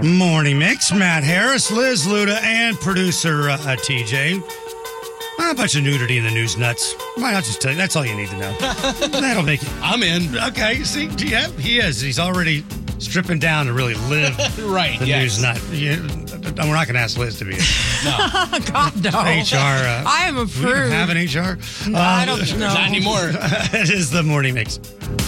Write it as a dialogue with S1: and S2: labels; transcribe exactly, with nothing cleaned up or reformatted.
S1: Morning Mix, Matt Harris, Liz Luda, and producer uh, T J. A bunch of nudity in the news nuts. Why not just tell you? That's all you need to know. That'll make it.
S2: I'm in.
S1: Okay, see, yeah, he is. He's already stripping down to really live
S2: right,
S1: the
S2: yes.
S1: news nut. Yeah, we're not going to ask Liz to be in.
S2: No.
S3: God, no.
S1: H R. Uh,
S3: I am
S1: we don't
S3: approved.
S1: have an H R?
S3: No,
S1: Uh,
S3: I don't know.
S2: Not anymore.
S1: It is the Morning Mix.